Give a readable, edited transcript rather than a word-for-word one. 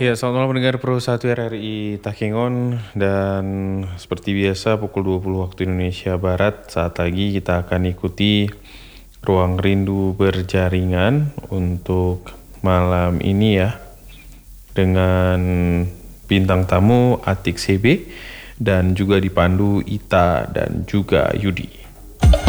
Ya, selamat malam pendengar Pro 1 RRI Takengon. Dan seperti biasa pukul 20 waktu Indonesia Barat, saat lagi kita akan ikuti Ruang Rindu Berjaringan untuk malam ini ya, dengan bintang tamu Atik CB dan juga dipandu Ita dan juga Yudi.